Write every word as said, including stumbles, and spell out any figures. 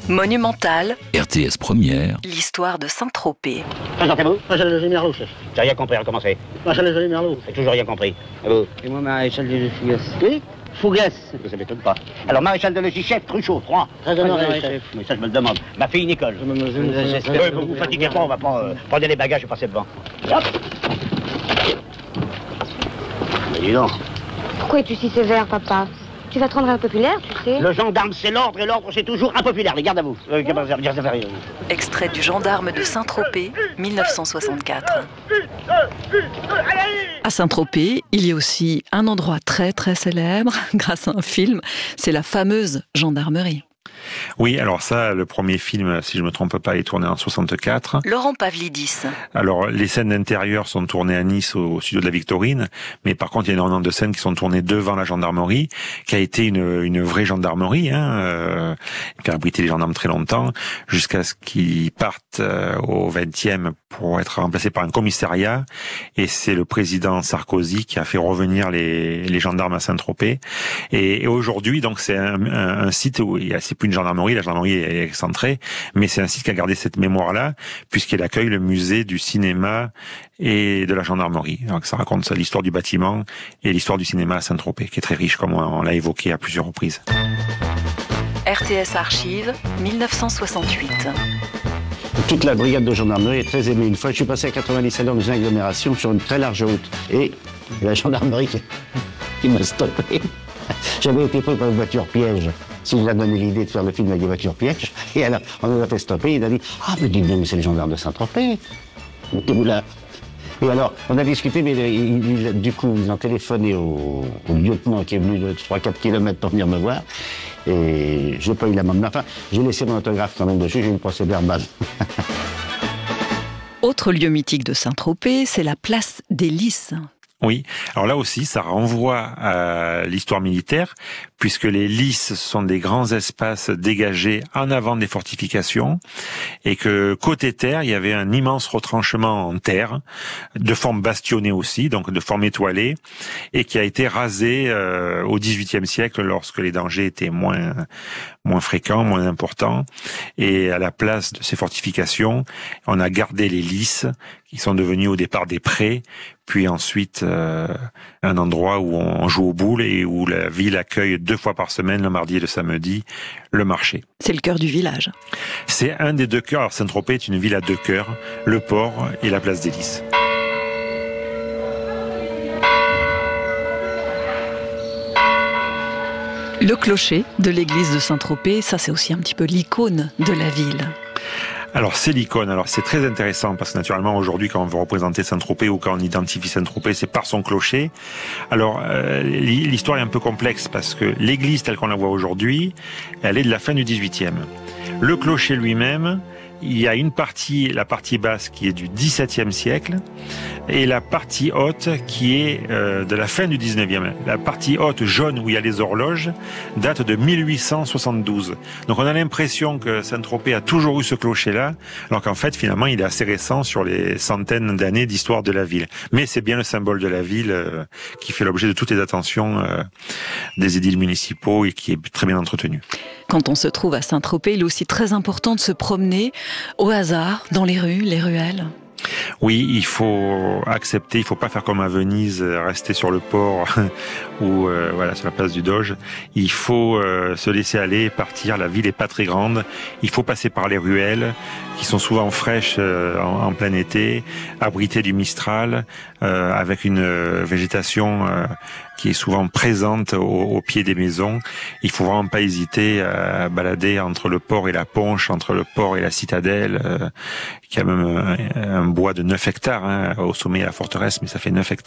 Monumental, R T S Première, l'histoire de Saint-Tropez. Présentez-vous. Maréchal de Merlot, chef. J'ai rien compris, recommencez. Maréchal de Merlot. J'ai toujours rien compris. Et vous? Et moi, maréchal de Fougas. Oui Fougas. Ça m'étonne pas. Alors, maréchal de logis, chef, Cruchot, trois. Très honoré, chef. Mais ça, je me le demande. Ma fille, Nicole. Mademoiselle. Vous vous fatiguez pas, on va pas... Euh, prenez les bagages et passez devant. Hop. Mais dis donc. Pourquoi es-tu si sévère, papa? Tu vas te rendre impopulaire, tu sais. Le gendarme, c'est l'ordre, et l'ordre, c'est toujours impopulaire. Les gardes à vous. Euh, Extrait du Gendarme de Saint-Tropez, mille neuf cent soixante-quatre. À Saint-Tropez, il y a aussi un endroit très très célèbre, grâce à un film, c'est la fameuse gendarmerie. Oui, alors ça, le premier film, si je me trompe pas, est tourné en soixante-quatre. Laurent Pavlidis. Alors, les scènes d'intérieur sont tournées à Nice, au studio de la Victorine, mais par contre, il y a énormément de scènes qui sont tournées devant la gendarmerie, qui a été une, une vraie gendarmerie, hein, euh, qui a abrité les gendarmes très longtemps, jusqu'à ce qu'ils partent euh, au vingtième pour être remplacés par un commissariat, et c'est le président Sarkozy qui a fait revenir les, les gendarmes à Saint-Tropez. Et, et aujourd'hui, donc, c'est un, un, un site où il y a, c'est plus une gendarmerie, la gendarmerie est excentrée, mais c'est un site qui a gardé cette mémoire-là, puisqu'il accueille le musée du cinéma et de la gendarmerie. Donc ça raconte l'histoire du bâtiment et l'histoire du cinéma à Saint-Tropez, qui est très riche, comme on l'a évoqué à plusieurs reprises. R T S Archives, mille neuf cent soixante-huit. Toute la brigade de gendarmerie est très aimée. Une fois, je suis passé à quatre-vingt-dix-sept ans dans une agglomération sur une très large route. Et la gendarmerie qui, qui m'a stoppé. J'avais été pris par une voiture piège. Si vous a donné l'idée de faire le film avec des voitures pièges. Et alors, on nous a fait stopper. Il a dit « Ah, mais dites donc, mais c'est le gendarme de Saint-Tropez. Mettez-vous là. » Et alors, on a discuté, mais il, il, du coup, ils ont téléphoné au, au lieutenant qui est venu de trois à quatre kilomètres pour venir me voir. Et j'ai pas eu la main. Enfin, j'ai laissé mon autographe quand même dessus, j'ai eu une procès verbal. Autre lieu mythique de Saint-Tropez, c'est la place des Lys. Oui, alors là aussi, ça renvoie à l'histoire militaire, puisque les lys sont des grands espaces dégagés en avant des fortifications, et que côté terre, il y avait un immense retranchement en terre, de forme bastionnée aussi, donc de forme étoilée, et qui a été rasé euh, au dix-huitième siècle, lorsque les dangers étaient moins moins fréquents, moins importants, et à la place de ces fortifications, on a gardé les lys, qui sont devenus au départ des prés, puis ensuite euh, un endroit où on joue aux boules et où la ville accueille deux fois par semaine, le mardi et le samedi, le marché. C'est le cœur du village. C'est un des deux cœurs. Alors Saint-Tropez est une ville à deux cœurs, le port et la place des Lys. Le clocher de l'église de Saint-Tropez, ça c'est aussi un petit peu l'icône de la ville. Alors c'est l'icône, alors c'est très intéressant parce que naturellement aujourd'hui quand on veut représenter Saint-Tropez ou quand on identifie Saint-Tropez, c'est par son clocher. Alors euh, l'histoire est un peu complexe parce que l'église telle qu'on la voit aujourd'hui, elle est de la fin du dix-huitième. Le clocher lui-même, il y a une partie, la partie basse qui est du dix-septième siècle et la partie haute qui est euh, de la fin du dix-neuvième. La partie haute jaune où il y a les horloges date de mille huit cent soixante-douze. Donc on a l'impression que Saint-Tropez a toujours eu ce clocher-là, alors qu'en fait finalement il est assez récent sur les centaines d'années d'histoire de la ville. Mais c'est bien le symbole de la ville euh, qui fait l'objet de toutes les attentions euh, des édiles municipaux et qui est très bien entretenu. Quand on se trouve à Saint-Tropez, il est aussi très important de se promener au hasard, dans les rues, les ruelles. Oui, il faut accepter, il faut pas faire comme à Venise, rester sur le port ou euh, voilà sur la place du Doge. Il faut euh, se laisser aller, partir. La ville est pas très grande. Il faut passer par les ruelles qui sont souvent fraîches euh, en, en plein été, abritées du Mistral, euh, avec une euh, végétation euh, qui est souvent présente au, au pied des maisons. Il faut vraiment pas hésiter à balader entre le port et la Ponche, entre le port et la citadelle, euh, qui a même un, un bois de neuf hectares, hein, au sommet de la forteresse, mais ça fait neuf hectares.